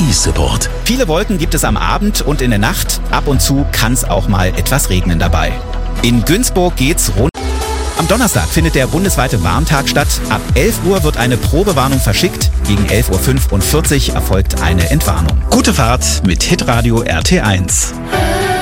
E-Support. Viele Wolken gibt es am Abend und in der Nacht. Ab und zu kann es auch mal etwas regnen dabei. In Günzburg geht's rund. Am Donnerstag findet der bundesweite Warntag statt. Ab 11 Uhr wird eine Probewarnung verschickt. Gegen 11.45 Uhr erfolgt eine Entwarnung. Gute Fahrt mit Hitradio RT1.